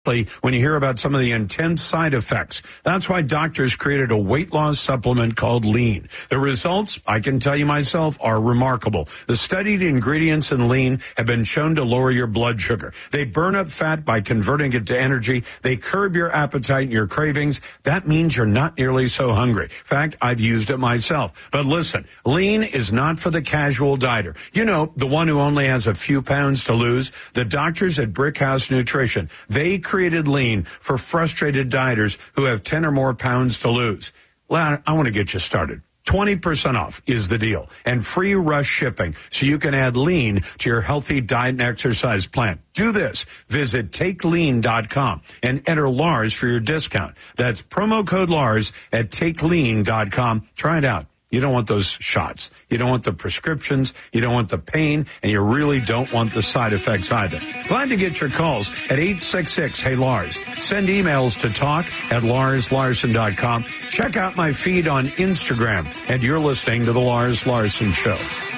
when you hear about some of the intense side effects. That's why doctors created a weight loss supplement called Lean. The results, I can tell you myself, are remarkable. The studied ingredients in Lean have been shown to lower your blood sugar. They burn up fat by converting it to energy. They curb your appetite and your cravings. That means you're not nearly so hungry. In fact, I've used it myself. But listen, Lean is not for the casual dieter. You know, the one who only has a few pounds to lose. The doctors at Brickhouse Nutrition, they created Lean for frustrated dieters who have 10 or more pounds to lose. Well, I want to get you started. 20% off is the deal, and free rush shipping so you can add Lean to your healthy diet and exercise plan. Do this. Visit TakeLean.com and enter Lars for your discount. That's promo code Lars at TakeLean.com. Try it out. You don't want those shots. You don't want the prescriptions. You don't want the pain, and you really don't want the side effects either. Glad to get your calls at 866-HEY-LARS. Send emails to talk@LarsLarson.com. Check out my feed on Instagram, and you're listening to The Lars Larson Show.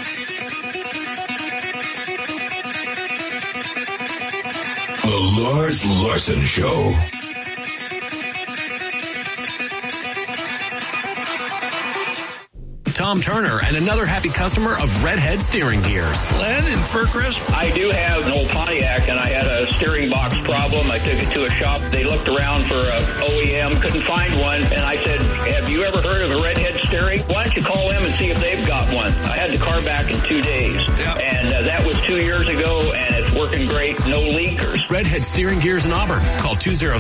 The Lars Larson Show. Tom Turner and another happy customer of Redhead Steering Gears. Len in Fircrest? I do have an old Pontiac, and I had a steering box problem. I took it to a shop. They looked around for a OEM, couldn't find one, and I said, have you ever heard of a Redhead steering? Why don't you call them and see if they've got one? I had the car back in 2 days, and that was 2 years ago, and it's working great, no leakers. Redhead Steering Gears in Auburn. Call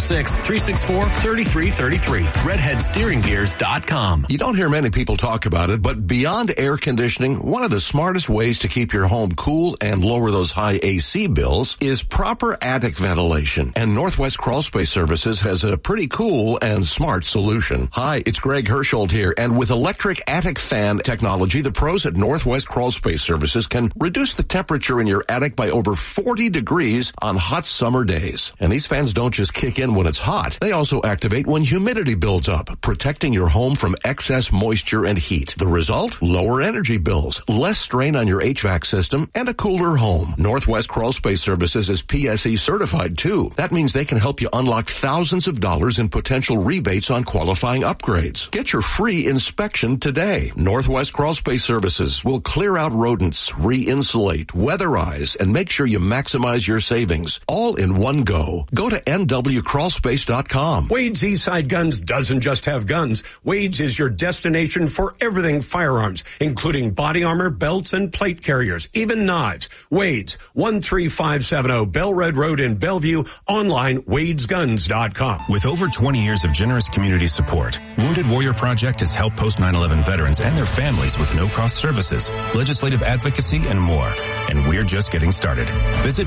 206-364-3333. RedheadSteeringGears.com. You don't hear many people talk about it, but beyond air conditioning, one of the smartest ways to keep your home cool and lower those high AC bills is proper attic ventilation. And Northwest Crawlspace Services has a pretty cool and smart solution. Hi, it's Greg Hersholt here, and with electric attic fan technology, the pros at Northwest Crawlspace Services can reduce the temperature in your attic by over 40 degrees on hot summer days. And these fans don't just kick in when it's hot. They also activate when humidity builds up, protecting your home from excess moisture and heat. The result? Lower energy bills, less strain on your HVAC system, and a cooler home. Northwest Crawlspace Services is PSE certified too. That means they can help you unlock thousands of dollars in potential rebates on qualifying upgrades. Get your free inspection today. Northwest Crawlspace Services will clear out rodents, re-insulate, weatherize, and make sure you maximize your savings, all in one go. Go to nwcrawlspace.com. Wade's Eastside Guns doesn't just have guns. Wade's is your destination for everything firearms, including body armor, belts, and plate carriers, even knives. Wade's, 13570 Bellred Road in Bellevue. Online, wadesguns.com. With over 20 years of generous community support, Wounded Warrior Project has helped post-9/11 veterans and their families with no-cost services, legislative advocacy, and more. And we're just getting started. Visit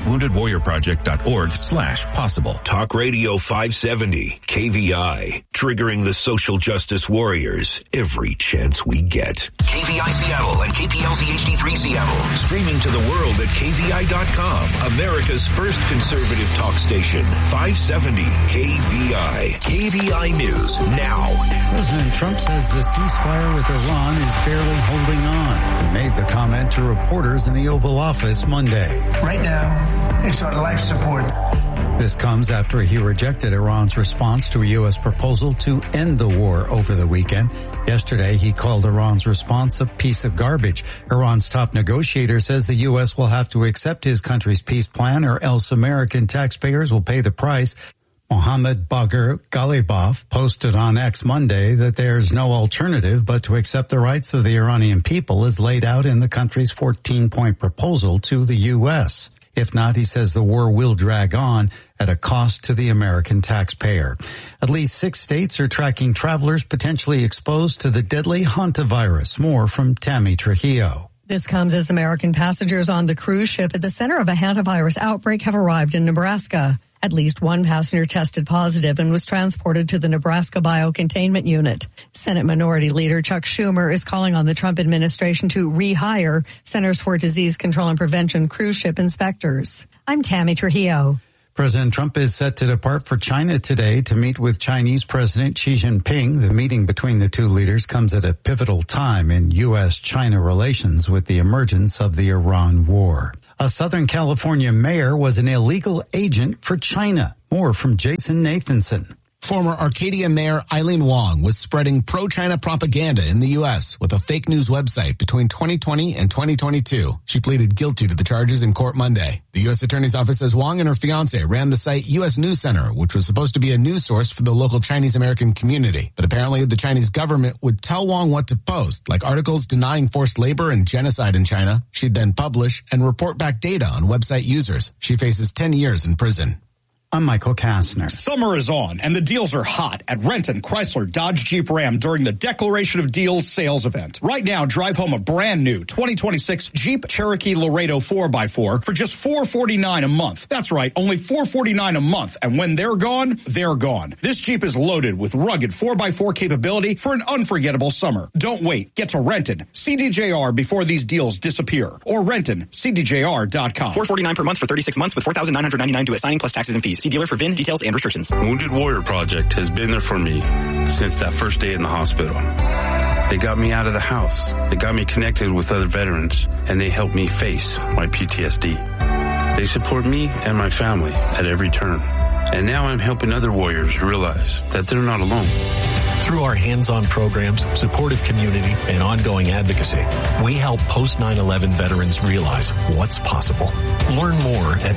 woundedwarriorproject.org/possible. Talk Radio 570, KVI, triggering the social justice warriors every chance we get. KVI Seattle and KPLZ HD3 Seattle. Streaming to the world at KVI.com, America's first conservative talk station. 570 KVI. KVI News now. President Trump says the ceasefire with Iran is barely holding on. He made the comment to reporters in the Oval Office Monday. Right now, it's on life support. This comes after he rejected Iran's response to a U.S. proposal to end the war over the weekend. Yesterday, he called Iran's response a piece of garbage. Iran's top negotiator says the U.S. will have to accept his country's peace plan or else American taxpayers will pay the price. Mohammad Bagher Ghalibaf posted on X Monday that there's no alternative but to accept the rights of the Iranian people as laid out in the country's 14-point proposal to the U.S. If not, he says the war will drag on at a cost to the American taxpayer. At least 6 states are tracking travelers potentially exposed to the deadly hantavirus. More from Tammy Trujillo. This comes as American passengers on the cruise ship at the center of a hantavirus outbreak have arrived in Nebraska. At least one passenger tested positive and was transported to the Nebraska Biocontainment Unit. Senate Minority Leader Chuck Schumer is calling on the Trump administration to rehire Centers for Disease Control and Prevention cruise ship inspectors. I'm Tammy Trujillo. President Trump is set to depart for China today to meet with Chinese President Xi Jinping. The meeting between the two leaders comes at a pivotal time in U.S.-China relations with the emergence of the Iran war. A Southern California mayor was an illegal agent for China. More from Jason Nathanson. Former Arcadia Mayor Eileen Wong was spreading pro-China propaganda in the U.S. with a fake news website between 2020 and 2022. She pleaded guilty to the charges in court Monday. The U.S. Attorney's Office says Wong and her fiance ran the site U.S. News Center, which was supposed to be a news source for the local Chinese-American community. But apparently the Chinese government would tell Wong what to post, like articles denying forced labor and genocide in China. She'd then publish and report back data on website users. She faces 10 years in prison. I'm Michael Kastner. Summer is on, and the deals are hot at Renton, Chrysler, Dodge, Jeep, Ram during the Declaration of Deals sales event. Right now, drive home a brand new 2026 Jeep Cherokee Laredo 4x4 for just $449 a month. That's right, only $449 a month. And when they're gone, they're gone. This Jeep is loaded with rugged 4x4 capability for an unforgettable summer. Don't wait. Get to Renton, CDJR before these deals disappear. Or RentonCDJR.com. $449 per month for 36 months with $4,999 due at signing plus taxes and fees. See dealer for VIN details and restrictions. Wounded Warrior Project has been there for me since that first day in the hospital. They got me out of the house. They got me connected with other veterans, and they helped me face my PTSD. They support me and my family at every turn. And now I'm helping other warriors realize that they're not alone. Through our hands-on programs, supportive community, and ongoing advocacy, we help post 9/11 veterans realize what's possible. Learn more at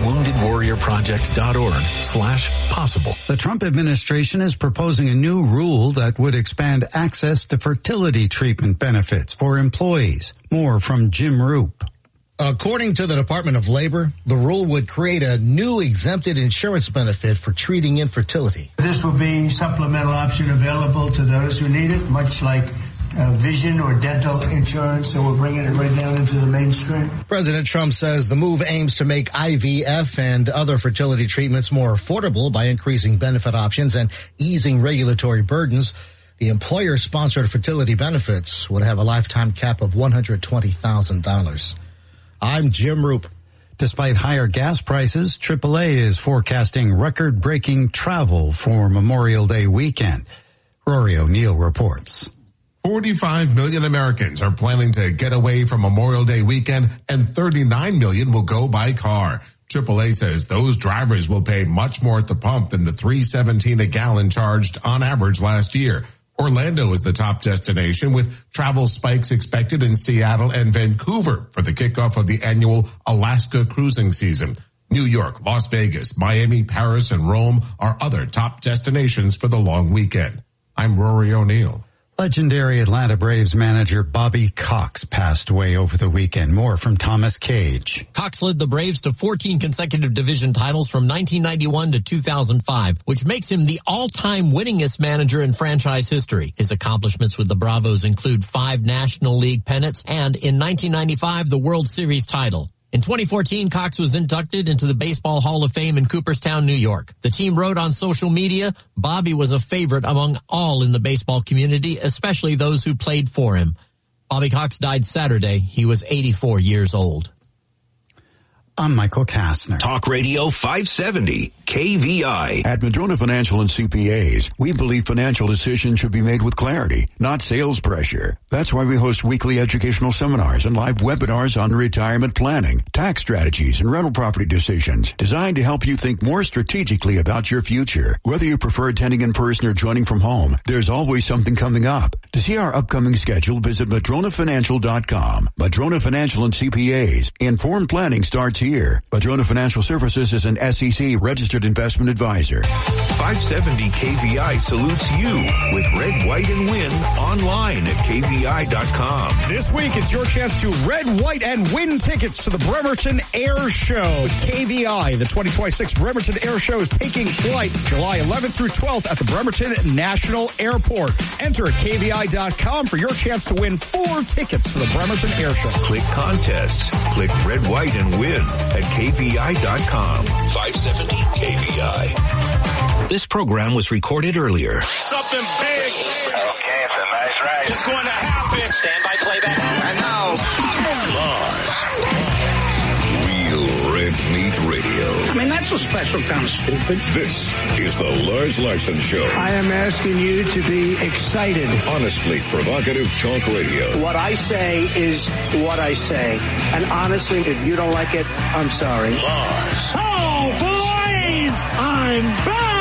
woundedwarriorproject.org/possible. The Trump administration is proposing a new rule that would expand access to fertility treatment benefits for employees. More from Jim Roop. According to the Department of Labor, the rule would create a new exempted insurance benefit for treating infertility. This will be supplemental option available to those who need it, much like vision or dental insurance, so we're bringing it right down into the mainstream. President Trump says the move aims to make IVF and other fertility treatments more affordable by increasing benefit options and easing regulatory burdens. The employer-sponsored fertility benefits would have a lifetime cap of $120,000. I'm Jim Roop. Despite higher gas prices, AAA is forecasting record-breaking travel for Memorial Day weekend. Rory O'Neill reports. 45 million Americans are planning to get away from Memorial Day weekend, and 39 million will go by car. AAA says those drivers will pay much more at the pump than the $3.17 a gallon charged on average last year. Orlando is the top destination, with travel spikes expected in Seattle and Vancouver for the kickoff of the annual Alaska cruising season. New York, Las Vegas, Miami, Paris, and Rome are other top destinations for the long weekend. I'm Rory O'Neill. Legendary Atlanta Braves manager Bobby Cox passed away over the weekend. More from Thomas Cage. Cox led the Braves to 14 consecutive division titles from 1991 to 2005, which makes him the all-time winningest manager in franchise history. His accomplishments with the Bravos include 5 National League pennants and, in 1995, the World Series title. In 2014, Cox was inducted into the Baseball Hall of Fame in Cooperstown, New York. The team wrote on social media, Bobby was a favorite among all in the baseball community, especially those who played for him. Bobby Cox died Saturday. He was 84 years old. I'm Michael Kastner. Talk Radio 570, KVI. At Madrona Financial and CPAs, we believe financial decisions should be made with clarity, not sales pressure. That's why we host weekly educational seminars and live webinars on retirement planning, tax strategies, and rental property decisions designed to help you think more strategically about your future. Whether you prefer attending in person or joining from home, there's always something coming up. To see our upcoming schedule, visit MadronaFinancial.com. Madrona Financial and CPAs. Informed planning starts here. Madrona Financial Services is an SEC registered investment advisor. 570 KVI salutes you with Red, White, and Win online at KVI.com. This week, it's your chance to Red, White, and Win tickets to the Bremerton Air Show. KVI, the 2026 Bremerton Air Show is taking flight July 11th through 12th at the Bremerton National Airport. Enter at KVI.com for your chance to win 4 tickets to the Bremerton Air Show. Click contests. Click Red, White, and Win at KVI.com. 570 KVI. This program was recorded earlier. Something big. Okay, it's a nice ride. It's going to happen. Stand by playback. And now, live. Real Red Meat Radio. I mean, that's That's a special kind of stupid. This is the Lars Larson Show. I am asking you to be excited. Honestly provocative talk radio. What I say is what I say. And honestly, if you don't like it, I'm sorry. Lars. Oh, boys! I'm back!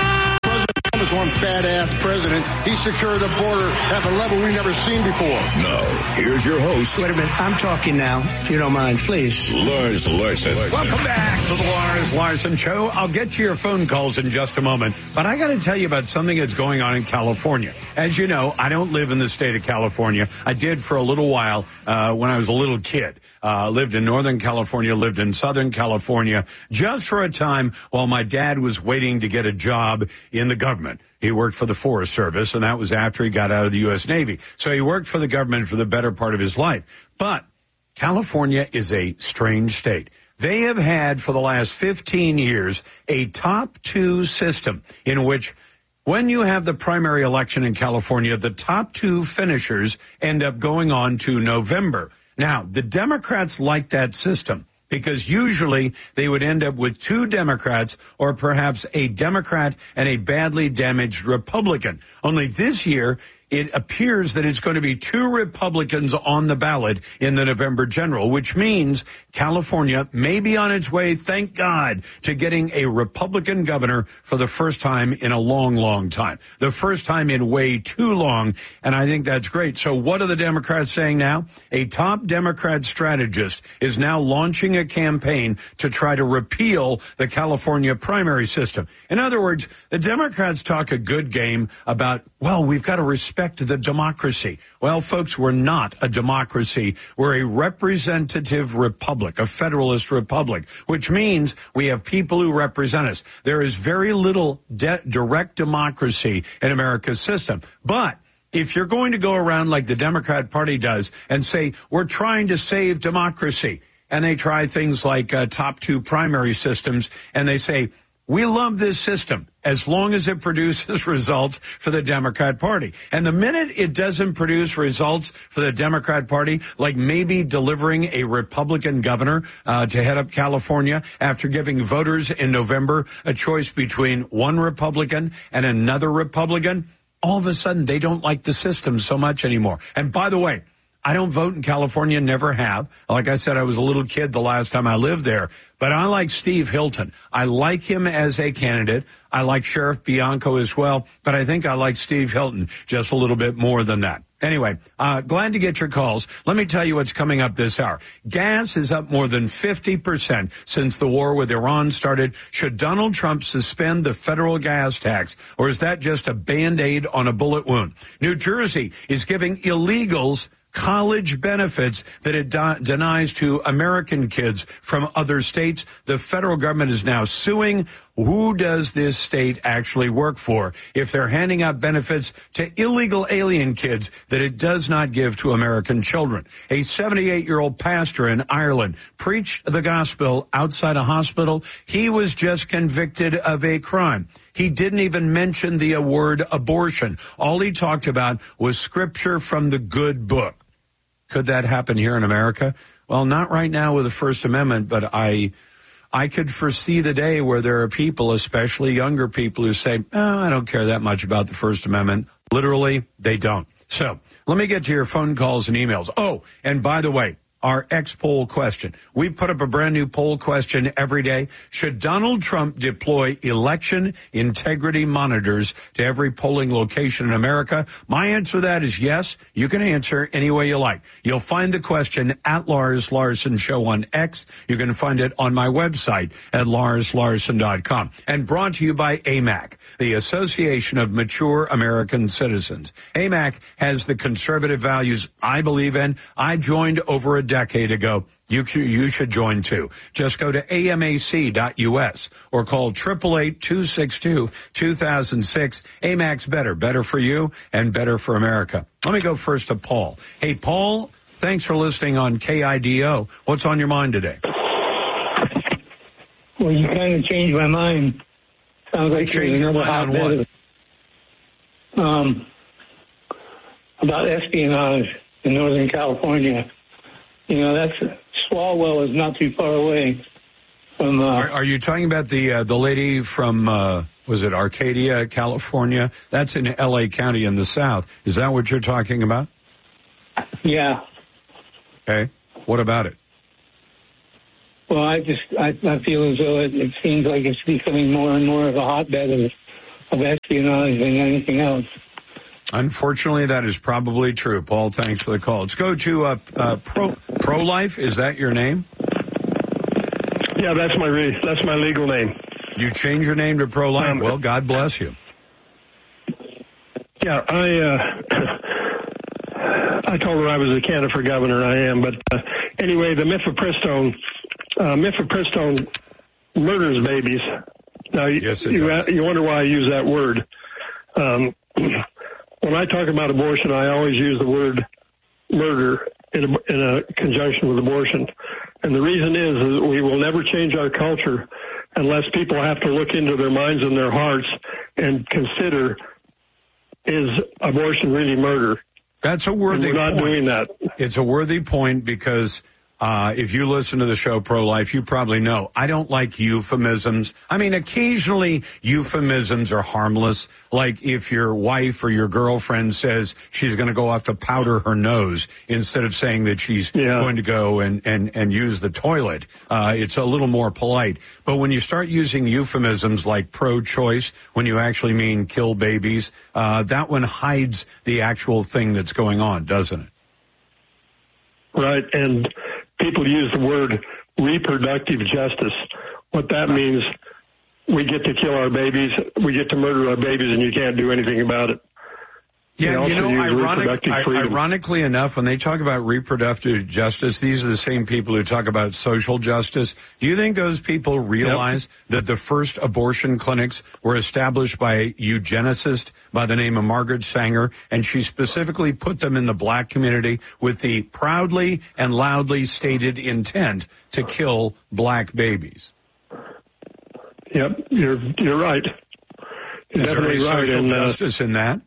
Is one badass president. He secured the border at a level we've never seen before. Now, here's your host. Wait a minute. I'm talking now, if you don't mind, please. Lars Larson. Welcome back to the Lars Larson Show. I'll get to your phone calls in just a moment, but I got to tell you about something that's going on in California. As you know, I don't live in the state of California. I did for a little while when I was a little kid. Lived in Northern California, lived in Southern California, just for a time while my dad was waiting to get a job in the government. He worked for the Forest Service, and that was after he got out of the U.S. Navy. So he worked for the government for the better part of his life. But California is a strange state. They have had, for the last 15 years, a top two system in which when you have the primary election in California, the top two finishers end up going on to November. Now, the Democrats like that system because usually they would end up with two Democrats or perhaps a Democrat and a badly damaged Republican. Only this year, it appears that it's going to be two Republicans on the ballot in the November general, which means California may be on its way, thank God, to getting a Republican governor for the first time in a long, long time. The first time in way too long, and I think that's great. So what are the Democrats saying now? A top Democrat strategist is now launching a campaign to try to repeal the California primary system. In other words, the Democrats talk a good game about, well, we've got to respect the democracy. Well, folks, we're not a democracy. We're a representative republic, a federalist republic, which means we have people who represent us. There is very little direct democracy in America's system. But if you're going to go around like the Democrat Party does and say, we're trying to save democracy, and they try things like top two primary systems, and they say, we love this system as long as it produces results for the Democrat Party. And the minute it doesn't produce results for the Democrat Party, like maybe delivering a Republican governor to head up California after giving voters in November a choice between one Republican and another Republican, all of a sudden they don't like the system so much anymore. And by the way, I don't vote in California, never have. Like I said, I was a little kid the last time I lived there. But I like Steve Hilton. I like him as a candidate. I like Sheriff Bianco as well. But I think I like Steve Hilton just a little bit more than that. Anyway, glad to get your calls. Let me tell you what's coming up this hour. Gas is up more than 50% since the war with Iran started. Should Donald Trump suspend the federal gas tax, or is that just a Band-Aid on a bullet wound? New Jersey is giving illegals college benefits that it denies to American kids from other states. The federal government is now suing. Who does this state actually work for if they're handing out benefits to illegal alien kids that it does not give to American children? A 78-year-old pastor in Ireland preached the gospel outside a hospital. He was just convicted of a crime. He didn't even mention the word abortion. All he talked about was scripture from the good book. Could that happen here in America? Well, not right now with the First Amendment, but I could foresee the day where there are people, especially younger people, who say, I don't care that much about the First Amendment. Literally, they don't. So let me get to your phone calls and emails. Oh, and by the way, our X-poll question. We put up a brand new poll question every day. Should Donald Trump deploy election integrity monitors to every polling location in America? My answer to that is yes. You can answer any way you like. You'll find the question at Lars Larson Show on X. You can find it on my website at larslarson.com. And brought to you by AMAC, the Association of Mature American Citizens. AMAC has the conservative values I believe in. I joined over a decade ago. You should join too. Just go to amac.us or call 888-262-2006. AMAC's better for you and better for America. Let me go first to Paul. Hey, Paul, thanks for listening on KIDO. What's on your mind today? Well, you kind of changed my mind. Sounds like changed your mind on what? About espionage in Northern California. You know, Swalwell is not too far away. From Are you talking about the lady from was it Arcadia, California? That's in L.A. County in the South. Is that what you're talking about? Yeah. Okay. What about it? Well, I feel as though it seems like it's becoming more and more of a hotbed of espionage than anything else. Unfortunately, that is probably true. Paul, thanks for the call. Let's go to Pro-Life. Is that your name? Yeah, that's my legal name. You changed your name to Pro-Life? Well, God bless you. Yeah, I told her I was a candidate for governor. I am, but anyway, the mifepristone murders babies. Now, yes, you wonder why I use that word. When I talk about abortion, I always use the word murder in a conjunction with abortion. And the reason is that we will never change our culture unless people have to look into their minds and their hearts and consider, is abortion really murder? That's a worthy point. We're not doing that. It's a worthy point because if you listen to the show Pro-Life, you probably know I don't like euphemisms. I mean, occasionally euphemisms are harmless. Like if your wife or your girlfriend says she's going to go off to powder her nose instead of saying that she's going to go and use the toilet. It's a little more polite. But when you start using euphemisms like pro-choice, when you actually mean kill babies, that one hides the actual thing that's going on, doesn't it? Right. And people use the word reproductive justice. What that means, we get to kill our babies, we get to murder our babies, and you can't do anything about it. Yeah, you know, ironically enough, when they talk about reproductive justice, these are the same people who talk about social justice. Do you think those people realize that the first abortion clinics were established by a eugenicist by the name of Margaret Sanger, and she specifically put them in the black community with the proudly and loudly stated intent to kill black babies? Yep, you're right. You're Is there any definitely right. social justice in that?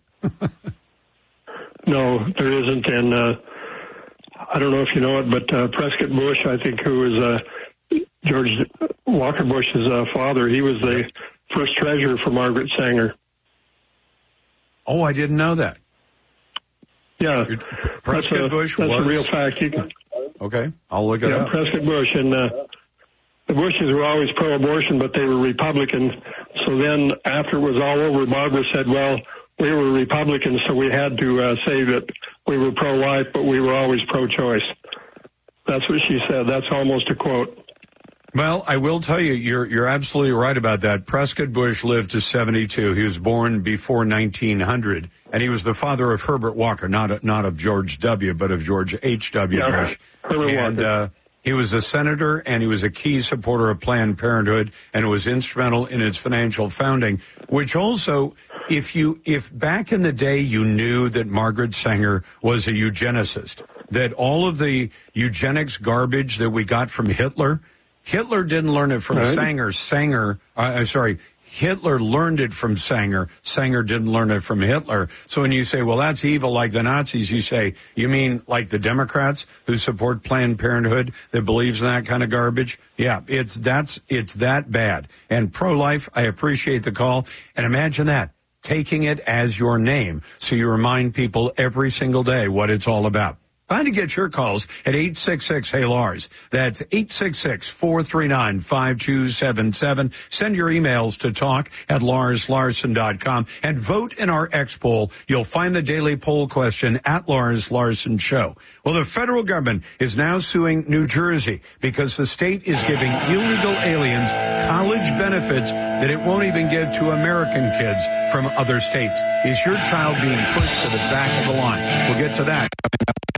No, there isn't, and I don't know if you know it, but Prescott Bush, I think, who was George Walker Bush's father, he was the first treasurer for Margaret Sanger. Oh, I didn't know that. Yeah, Prescott Bush was a real fact. Okay, I'll look it up. Prescott Bush, and the Bushes were always pro-abortion, but they were Republican. So then, after it was all over, Barbara said, "Well, we were Republicans, so we had to say that we were pro-life, but we were always pro-choice." That's what she said. That's almost a quote. Well, I will tell you, you're absolutely right about that. Prescott Bush lived to 72. He was born before 1900, and he was the father of Herbert Walker, not of George W., but of George H.W. Bush. Herbert Walker. He was a senator, and he was a key supporter of Planned Parenthood, and was instrumental in its financial founding, which also, if back in the day you knew that Margaret Sanger was a eugenicist, that all of the eugenics garbage that we got from Hitler didn't learn it from Sanger. Hitler learned it from Sanger. Sanger didn't learn it from Hitler. So when you say, well, that's evil like the Nazis, you say, you mean like the Democrats who support Planned Parenthood that believes in that kind of garbage? Yeah, it's that bad. And pro-life, I appreciate the call. And imagine that, taking it as your name. So you remind people every single day what it's all about. Trying to get your calls at 866-HEY-LARS. That's 866-439-5277. Send your emails to talk@LarsLarson.com and vote in our X poll. You'll find the daily poll question at Lars Larson Show. Well, the federal government is now suing New Jersey because the state is giving illegal aliens college benefits that it won't even give to American kids from other states. Is your child being pushed to the back of the line? We'll get to that coming up.